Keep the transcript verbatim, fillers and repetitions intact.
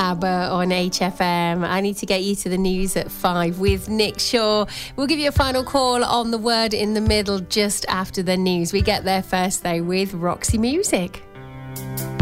ABBA on H F M. I need to get you to the news at five with Nick Shaw. We'll give you a final call on the word in the middle just after the news. We get there first, though, with Roxy Music.